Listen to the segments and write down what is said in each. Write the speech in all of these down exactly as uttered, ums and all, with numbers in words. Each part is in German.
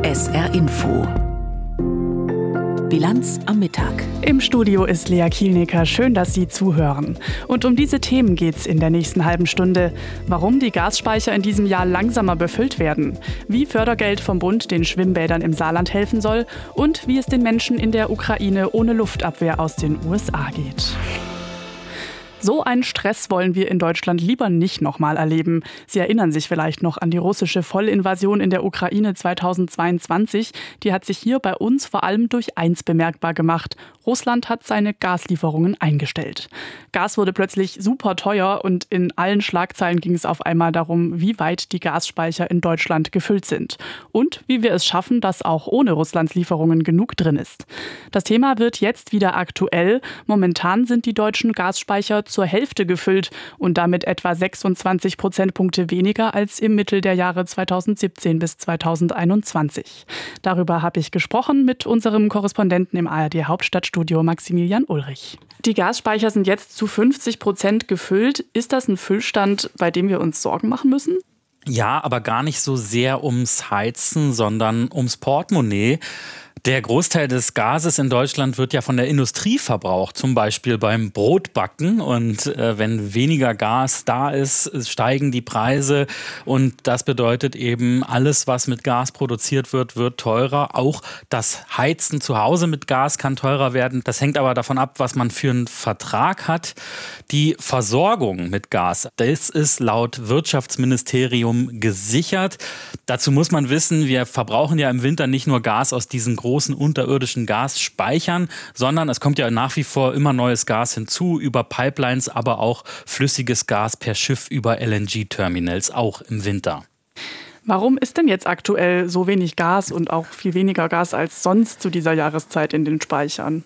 S R Info. Bilanz am Mittag. Im Studio ist Lea Kielnecker. Schön, dass Sie zuhören. Und um diese Themen geht's in der nächsten halben Stunde. Warum die Gasspeicher in diesem Jahr langsamer befüllt werden, wie Fördergeld vom Bund den Schwimmbädern im Saarland helfen soll und wie es den Menschen in der Ukraine ohne Luftabwehr aus den U S A geht. So einen Stress wollen wir in Deutschland lieber nicht nochmal erleben. Sie erinnern sich vielleicht noch an die russische Vollinvasion in der Ukraine zweitausendzweiundzwanzig. Die hat sich hier bei uns vor allem durch eins bemerkbar gemacht. Russland hat seine Gaslieferungen eingestellt. Gas wurde plötzlich super teuer und in allen Schlagzeilen ging es auf einmal darum, wie weit die Gasspeicher in Deutschland gefüllt sind. Und wie wir es schaffen, dass auch ohne Russlands Lieferungen genug drin ist. Das Thema wird jetzt wieder aktuell. Momentan sind die deutschen Gasspeicher zur Hälfte gefüllt und damit etwa sechsundzwanzig Prozentpunkte weniger als im Mittel der Jahre zweitausendsiebzehn bis zweitausendeinundzwanzig. Darüber habe ich gesprochen mit unserem Korrespondenten im A R D-Hauptstadtstudio Maximilian Ulrich. Die Gasspeicher sind jetzt zu fünfzig Prozent gefüllt. Ist das ein Füllstand, bei dem wir uns Sorgen machen müssen? Ja, aber gar nicht so sehr ums Heizen, sondern ums Portemonnaie. Der Großteil des Gases in Deutschland wird ja von der Industrie verbraucht, zum Beispiel beim Brotbacken. Und äh, wenn weniger Gas da ist, steigen die Preise. Und das bedeutet eben, alles, was mit Gas produziert wird, wird teurer. Auch das Heizen zu Hause mit Gas kann teurer werden. Das hängt aber davon ab, was man für einen Vertrag hat. Die Versorgung mit Gas, das ist laut Wirtschaftsministerium gesichert. Dazu muss man wissen, wir verbrauchen ja im Winter nicht nur Gas aus diesen großen großen unterirdischen Gasspeichern, sondern es kommt ja nach wie vor immer neues Gas hinzu, über Pipelines, aber auch flüssiges Gas per Schiff über L N G-Terminals, auch im Winter. Warum ist denn jetzt aktuell so wenig Gas und auch viel weniger Gas als sonst zu dieser Jahreszeit in den Speichern?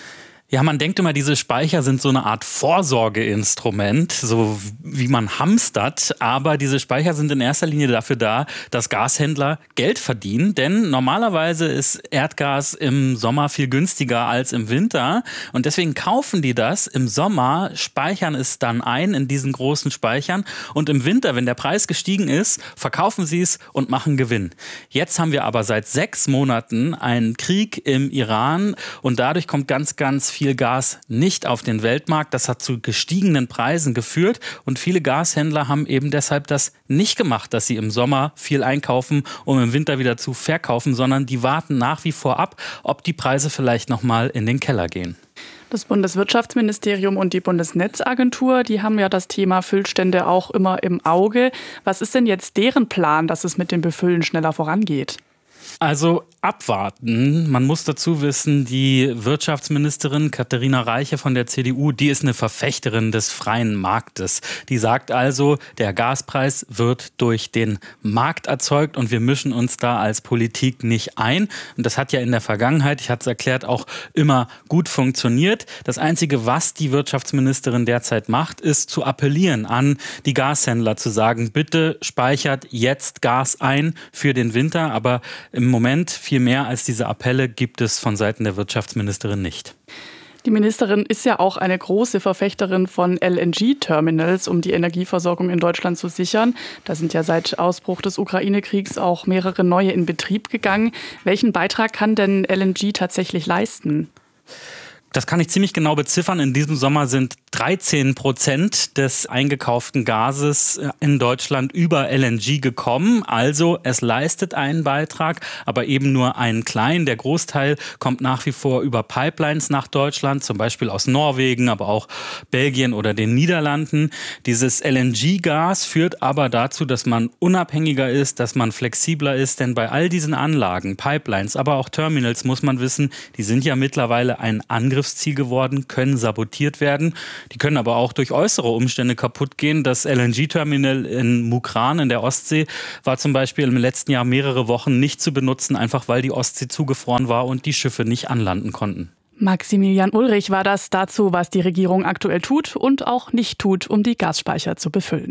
Ja, man denkt immer, diese Speicher sind so eine Art Vorsorgeinstrument, so wie man hamstert. Aber diese Speicher sind in erster Linie dafür da, dass Gashändler Geld verdienen. Denn normalerweise ist Erdgas im Sommer viel günstiger als im Winter. Und deswegen kaufen die das im Sommer, speichern es dann ein in diesen großen Speichern. Und im Winter, wenn der Preis gestiegen ist, verkaufen sie es und machen Gewinn. Jetzt haben wir aber seit sechs Monaten einen Krieg im Iran. Und dadurch kommt ganz, ganz viel viel Gas nicht auf den Weltmarkt. Das hat zu gestiegenen Preisen geführt und viele Gashändler haben eben deshalb das nicht gemacht, dass sie im Sommer viel einkaufen, um im Winter wieder zu verkaufen, sondern die warten nach wie vor ab, ob die Preise vielleicht nochmal in den Keller gehen. Das Bundeswirtschaftsministerium und die Bundesnetzagentur, die haben ja das Thema Füllstände auch immer im Auge. Was ist denn jetzt deren Plan, dass es mit dem Befüllen schneller vorangeht? Also abwarten. Man muss dazu wissen, die Wirtschaftsministerin Katharina Reiche von der C D U, die ist eine Verfechterin des freien Marktes. Die sagt also, der Gaspreis wird durch den Markt erzeugt und wir mischen uns da als Politik nicht ein. Und das hat ja in der Vergangenheit, ich hatte es erklärt, auch immer gut funktioniert. Das Einzige, was die Wirtschaftsministerin derzeit macht, ist zu appellieren an die Gashändler, zu sagen, bitte speichert jetzt Gas ein für den Winter, aber im Moment viel mehr als diese Appelle gibt es von Seiten der Wirtschaftsministerin nicht. Die Ministerin ist ja auch eine große Verfechterin von L N G-Terminals, um die Energieversorgung in Deutschland zu sichern. Da sind ja seit Ausbruch des Ukraine-Kriegs auch mehrere neue in Betrieb gegangen. Welchen Beitrag kann denn L N G tatsächlich leisten? Das kann ich ziemlich genau beziffern. In diesem Sommer sind dreizehn Prozent des eingekauften Gases in Deutschland über L N G gekommen. Also es leistet einen Beitrag, aber eben nur einen kleinen. Der Großteil kommt nach wie vor über Pipelines nach Deutschland, zum Beispiel aus Norwegen, aber auch Belgien oder den Niederlanden. Dieses L N G-Gas führt aber dazu, dass man unabhängiger ist, dass man flexibler ist. Denn bei all diesen Anlagen, Pipelines, aber auch Terminals muss man wissen, die sind ja mittlerweile ein Angriff Angriffsziel geworden, können sabotiert werden. Die können aber auch durch äußere Umstände kaputt gehen. Das L N G-Terminal in Mukran in der Ostsee war zum Beispiel im letzten Jahr mehrere Wochen nicht zu benutzen, einfach weil die Ostsee zugefroren war und die Schiffe nicht anlanden konnten. Maximilian Ulrich war das dazu, was die Regierung aktuell tut und auch nicht tut, um die Gasspeicher zu befüllen.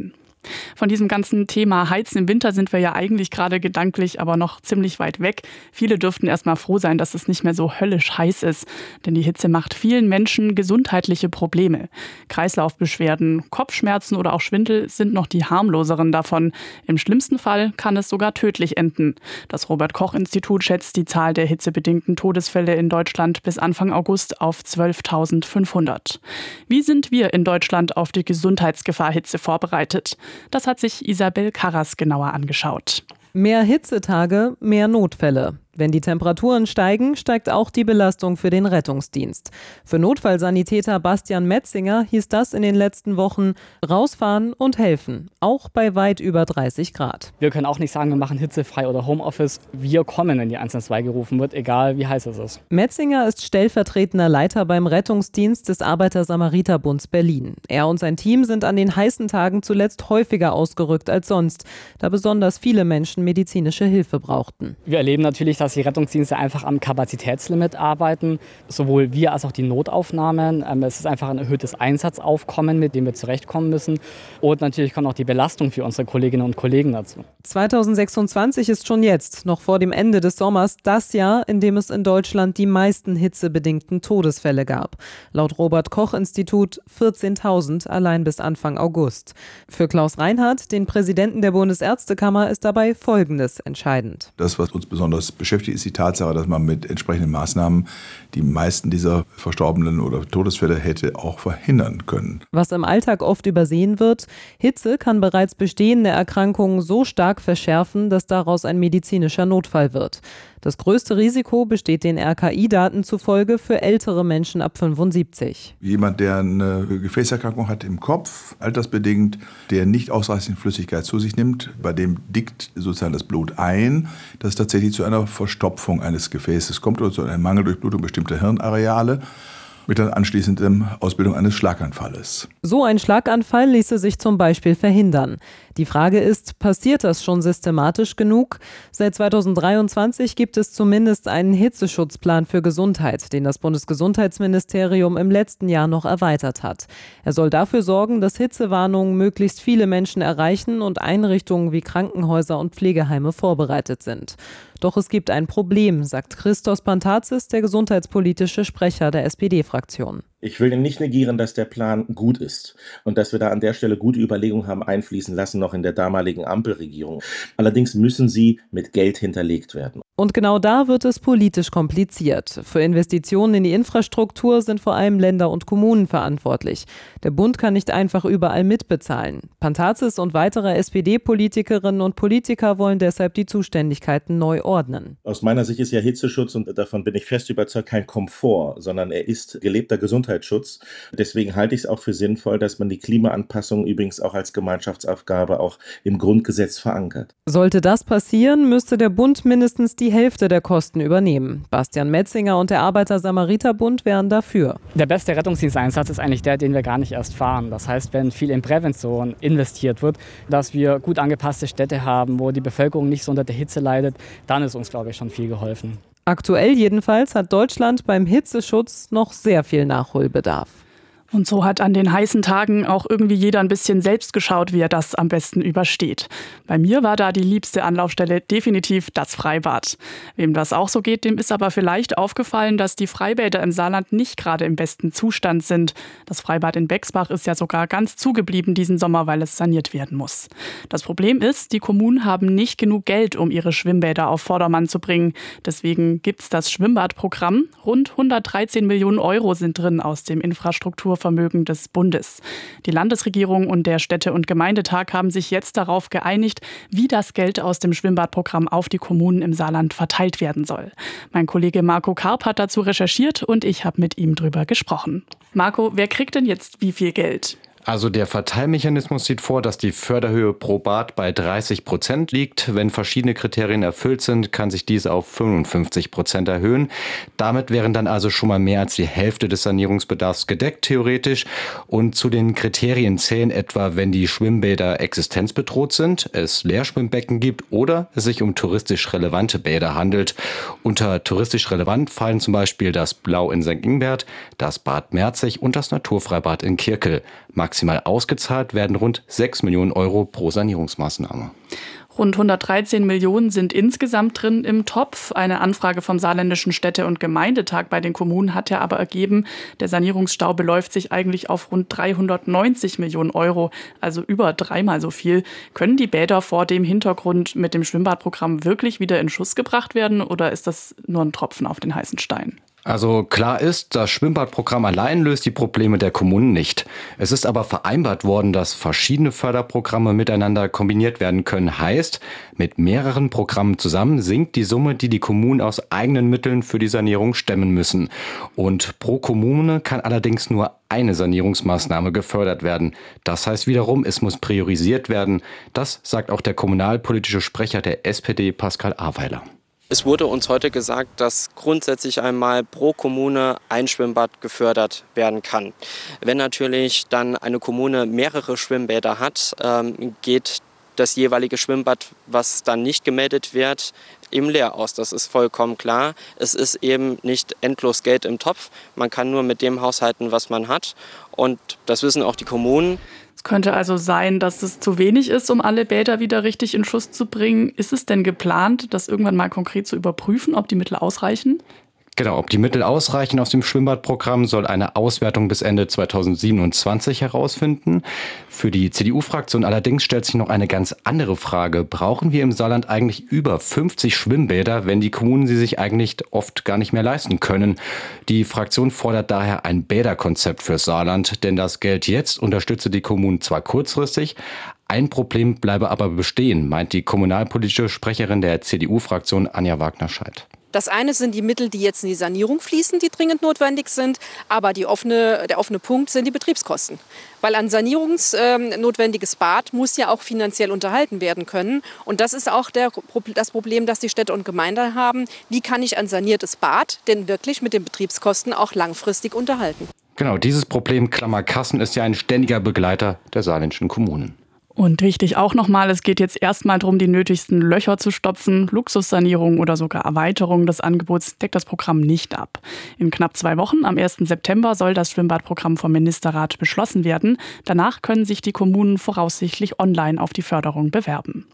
Von diesem ganzen Thema Heizen im Winter sind wir ja eigentlich gerade gedanklich, aber noch ziemlich weit weg. Viele dürften erstmal froh sein, dass es nicht mehr so höllisch heiß ist. Denn die Hitze macht vielen Menschen gesundheitliche Probleme. Kreislaufbeschwerden, Kopfschmerzen oder auch Schwindel sind noch die harmloseren davon. Im schlimmsten Fall kann es sogar tödlich enden. Das Robert-Koch-Institut schätzt die Zahl der hitzebedingten Todesfälle in Deutschland bis Anfang August auf zwölftausendfünfhundert. Wie sind wir in Deutschland auf die Gesundheitsgefahr Hitze vorbereitet? Das hat sich Isabel Karras genauer angeschaut. Mehr Hitzetage, mehr Notfälle. Wenn die Temperaturen steigen, steigt auch die Belastung für den Rettungsdienst. Für Notfallsanitäter Bastian Metzinger hieß das in den letzten Wochen rausfahren und helfen, auch bei weit über dreißig Grad. Wir können auch nicht sagen, wir machen hitzefrei oder Homeoffice. Wir kommen, wenn die eins eins zwei gerufen wird, egal wie heiß es ist. Metzinger ist stellvertretender Leiter beim Rettungsdienst des Arbeiter-Samariter-Bunds Berlin. Er und sein Team sind an den heißen Tagen zuletzt häufiger ausgerückt als sonst, da besonders viele Menschen medizinische Hilfe brauchten. Wir erleben natürlich, dass die Rettungsdienste einfach am Kapazitätslimit arbeiten, sowohl wir als auch die Notaufnahmen. Es ist einfach ein erhöhtes Einsatzaufkommen, mit dem wir zurechtkommen müssen. Und natürlich kommt auch die Belastung für unsere Kolleginnen und Kollegen dazu. zweitausendsechsundzwanzig ist schon jetzt, noch vor dem Ende des Sommers, das Jahr, in dem es in Deutschland die meisten hitzebedingten Todesfälle gab. Laut Robert-Koch-Institut vierzehntausend allein bis Anfang August. Für Klaus Reinhardt, den Präsidenten der Bundesärztekammer, ist dabei Folgendes entscheidend. Das, was uns besonders beschäftigt, ist die Tatsache, dass man mit entsprechenden Maßnahmen die meisten dieser Verstorbenen oder Todesfälle hätte auch verhindern können. Was im Alltag oft übersehen wird: Hitze kann bereits bestehende Erkrankungen so stark verschärfen, dass daraus ein medizinischer Notfall wird. Das größte Risiko besteht den R K I-Daten zufolge für ältere Menschen ab fünfundsiebzig. Jemand, der eine Gefäßerkrankung hat im Kopf, altersbedingt, der nicht ausreichend Flüssigkeit zu sich nimmt, bei dem dickt sozusagen das Blut ein, dass es tatsächlich zu einer Verstopfung eines Gefäßes kommt oder zu einer Mangeldurchblutung bestimmter Hirnareale mit dann anschließendem Ausbildung eines Schlaganfalles. So ein Schlaganfall ließe sich zum Beispiel verhindern. Die Frage ist, passiert das schon systematisch genug? Seit zweitausenddreiundzwanzig gibt es zumindest einen Hitzeschutzplan für Gesundheit, den das Bundesgesundheitsministerium im letzten Jahr noch erweitert hat. Er soll dafür sorgen, dass Hitzewarnungen möglichst viele Menschen erreichen und Einrichtungen wie Krankenhäuser und Pflegeheime vorbereitet sind. Doch es gibt ein Problem, sagt Christos Pantazis, der gesundheitspolitische Sprecher der S P D-Fraktion. Ich will nicht negieren, dass der Plan gut ist und dass wir da an der Stelle gute Überlegungen haben einfließen lassen, noch in der damaligen Ampelregierung. Allerdings müssen sie mit Geld hinterlegt werden. Und genau da wird es politisch kompliziert. Für Investitionen in die Infrastruktur sind vor allem Länder und Kommunen verantwortlich. Der Bund kann nicht einfach überall mitbezahlen. Pantazis und weitere S P D-Politikerinnen und Politiker wollen deshalb die Zuständigkeiten neu ordnen. Aus meiner Sicht ist ja Hitzeschutz, und davon bin ich fest überzeugt, kein Komfort, sondern er ist gelebter Gesundheitsschutz. Deswegen halte ich es auch für sinnvoll, dass man die Klimaanpassung übrigens auch als Gemeinschaftsaufgabe auch im Grundgesetz verankert. Sollte das passieren, müsste der Bund mindestens die Hälfte der Kosten übernehmen. Bastian Metzinger und der Arbeiter-Samariter-Bund wären dafür. Der beste Rettungsdiensteinsatz ist eigentlich der, den wir gar nicht erst fahren. Das heißt, wenn viel in Prävention investiert wird, dass wir gut angepasste Städte haben, wo die Bevölkerung nicht so unter der Hitze leidet, dann ist uns, glaube ich, schon viel geholfen. Aktuell jedenfalls hat Deutschland beim Hitzeschutz noch sehr viel Nachholbedarf. Und so hat an den heißen Tagen auch irgendwie jeder ein bisschen selbst geschaut, wie er das am besten übersteht. Bei mir war da die liebste Anlaufstelle definitiv das Freibad. Wem das auch so geht, dem ist aber vielleicht aufgefallen, dass die Freibäder im Saarland nicht gerade im besten Zustand sind. Das Freibad in Bexbach ist ja sogar ganz zugeblieben diesen Sommer, weil es saniert werden muss. Das Problem ist, die Kommunen haben nicht genug Geld, um ihre Schwimmbäder auf Vordermann zu bringen. Deswegen gibt's das Schwimmbadprogramm. Rund hundertdreizehn Millionen Euro sind drin aus dem Infrastrukturvermögen des Bundes. Die Landesregierung und der Städte- und Gemeindetag haben sich jetzt darauf geeinigt, wie das Geld aus dem Schwimmbadprogramm auf die Kommunen im Saarland verteilt werden soll. Mein Kollege Marco Karp hat dazu recherchiert und ich habe mit ihm drüber gesprochen. Marco, wer kriegt denn jetzt wie viel Geld? Also der Verteilmechanismus sieht vor, dass die Förderhöhe pro Bad bei dreißig Prozent liegt. Wenn verschiedene Kriterien erfüllt sind, kann sich dies auf fünfundfünfzig Prozent erhöhen. Damit wären dann also schon mal mehr als die Hälfte des Sanierungsbedarfs gedeckt, theoretisch. Und zu den Kriterien zählen etwa, wenn die Schwimmbäder existenzbedroht sind, es Leerschwimmbecken gibt oder es sich um touristisch relevante Bäder handelt. Unter touristisch relevant fallen zum Beispiel das Blau in Sankt Ingbert, das Bad Merzig und das Naturfreibad in Kirkel. Max maximal ausgezahlt werden rund sechs Millionen Euro pro Sanierungsmaßnahme. Rund hundertdreizehn Millionen sind insgesamt drin im Topf. Eine Anfrage vom Saarländischen Städte- und Gemeindetag bei den Kommunen hat ja aber ergeben, der Sanierungsstau beläuft sich eigentlich auf rund dreihundertneunzig Millionen Euro, also über dreimal so viel. Können die Bäder vor dem Hintergrund mit dem Schwimmbadprogramm wirklich wieder in Schuss gebracht werden oder ist das nur ein Tropfen auf den heißen Stein? Also klar ist, das Schwimmbadprogramm allein löst die Probleme der Kommunen nicht. Es ist aber vereinbart worden, dass verschiedene Förderprogramme miteinander kombiniert werden können. Heißt, mit mehreren Programmen zusammen sinkt die Summe, die die Kommunen aus eigenen Mitteln für die Sanierung stemmen müssen. Und pro Kommune kann allerdings nur eine Sanierungsmaßnahme gefördert werden. Das heißt wiederum, es muss priorisiert werden. Das sagt auch der kommunalpolitische Sprecher der S P D, Pascal Aweiler. Es wurde uns heute gesagt, dass grundsätzlich einmal pro Kommune ein Schwimmbad gefördert werden kann. Wenn natürlich dann eine Kommune mehrere Schwimmbäder hat, ähm, geht das jeweilige Schwimmbad, was dann nicht gemeldet wird, im Leer aus. Das ist vollkommen klar. Es ist eben nicht endlos Geld im Topf. Man kann nur mit dem haushalten, was man hat. Und das wissen auch die Kommunen. Es könnte also sein, dass es zu wenig ist, um alle Bäder wieder richtig in Schuss zu bringen. Ist es denn geplant, das irgendwann mal konkret zu überprüfen, ob die Mittel ausreichen? Genau, ob die Mittel ausreichen aus dem Schwimmbadprogramm, soll eine Auswertung bis Ende zweitausendsiebenundzwanzig herausfinden. Für die C D U-Fraktion allerdings stellt sich noch eine ganz andere Frage. Brauchen wir im Saarland eigentlich über fünfzig Schwimmbäder, wenn die Kommunen sie sich eigentlich oft gar nicht mehr leisten können? Die Fraktion fordert daher ein Bäderkonzept fürs Saarland, denn das Geld jetzt unterstütze die Kommunen zwar kurzfristig, ein Problem bleibe aber bestehen, meint die kommunalpolitische Sprecherin der C D U-Fraktion Anja Wagner-Scheidt. Das eine sind die Mittel, die jetzt in die Sanierung fließen, die dringend notwendig sind. Aber die offene, der offene Punkt sind die Betriebskosten. Weil ein sanierungsnotwendiges ähm, Bad muss ja auch finanziell unterhalten werden können. Und das ist auch der, das Problem, das die Städte und Gemeinden haben. Wie kann ich ein saniertes Bad denn wirklich mit den Betriebskosten auch langfristig unterhalten? Genau, dieses Problem Klammerkassen ist ja ein ständiger Begleiter der saarländischen Kommunen. Und wichtig auch nochmal, es geht jetzt erstmal darum, die nötigsten Löcher zu stopfen. Luxussanierung oder sogar Erweiterung des Angebots deckt das Programm nicht ab. In knapp zwei Wochen, am ersten September, soll das Schwimmbadprogramm vom Ministerrat beschlossen werden. Danach können sich die Kommunen voraussichtlich online auf die Förderung bewerben.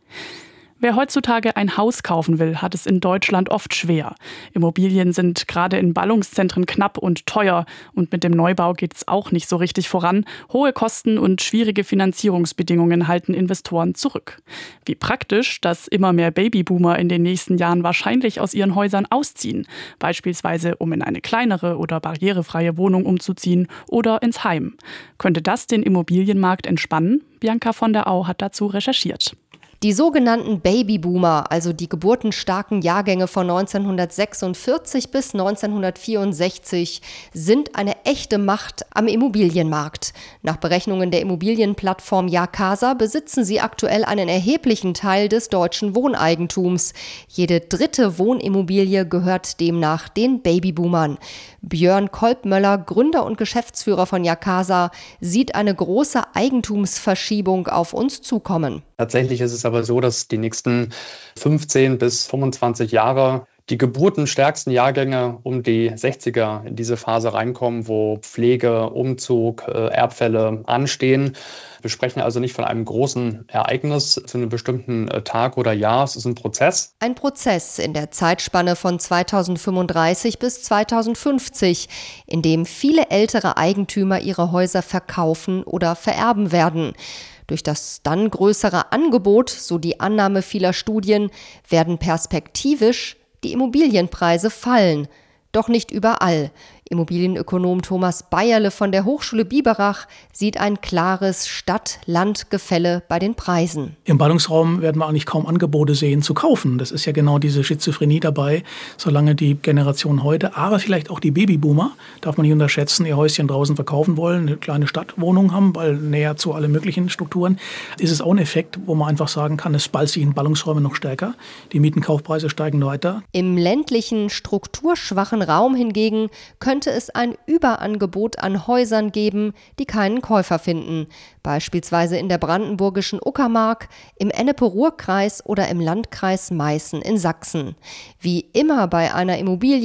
Wer heutzutage ein Haus kaufen will, hat es in Deutschland oft schwer. Immobilien sind gerade in Ballungszentren knapp und teuer und mit dem Neubau geht es auch nicht so richtig voran. Hohe Kosten und schwierige Finanzierungsbedingungen halten Investoren zurück. Wie praktisch, dass immer mehr Babyboomer in den nächsten Jahren wahrscheinlich aus ihren Häusern ausziehen, beispielsweise um in eine kleinere oder barrierefreie Wohnung umzuziehen oder ins Heim. Könnte das den Immobilienmarkt entspannen? Bianca von der Au hat dazu recherchiert. Die sogenannten Babyboomer, also die geburtenstarken Jahrgänge von neunzehnhundertsechsundvierzig bis neunzehnhundertvierundsechzig, sind eine echte Macht am Immobilienmarkt. Nach Berechnungen der Immobilienplattform Jacasa besitzen sie aktuell einen erheblichen Teil des deutschen Wohneigentums. Jede dritte Wohnimmobilie gehört demnach den Babyboomern. Björn Kolbmöller, Gründer und Geschäftsführer von Jacasa, sieht eine große Eigentumsverschiebung auf uns zukommen. Tatsächlich ist es aber so, dass die nächsten fünfzehn bis fünfundzwanzig Jahre die geburtenstärksten Jahrgänge um die sechziger in diese Phase reinkommen, wo Pflege, Umzug, Erbfälle anstehen. Wir sprechen also nicht von einem großen Ereignis zu einem bestimmten Tag oder Jahr. Es ist ein Prozess. Ein Prozess in der Zeitspanne von zweitausendfünfunddreißig bis zweitausendfünfzig, in dem viele ältere Eigentümer ihre Häuser verkaufen oder vererben werden. Durch das dann größere Angebot, so die Annahme vieler Studien, werden perspektivisch die Immobilienpreise fallen. Doch nicht überall. Immobilienökonom Thomas Bayerle von der Hochschule Biberach sieht ein klares Stadt-Land-Gefälle bei den Preisen. Im Ballungsraum werden wir eigentlich kaum Angebote sehen zu kaufen. Das ist ja genau diese Schizophrenie dabei, solange die Generation heute, aber vielleicht auch die Babyboomer, darf man nicht unterschätzen, ihr Häuschen draußen verkaufen wollen, eine kleine Stadtwohnung haben, weil näher zu allen möglichen Strukturen, ist es auch ein Effekt, wo man einfach sagen kann, es ballt sich in Ballungsräume noch stärker. Die Mietenkaufpreise steigen weiter. Im ländlichen, strukturschwachen Raum hingegen können könnte es ein Überangebot an Häusern geben, die keinen Käufer finden. Beispielsweise in der brandenburgischen Uckermark, im Ennepe-Ruhr-Kreis oder im Landkreis Meißen in Sachsen. Wie immer bei einer Immobilie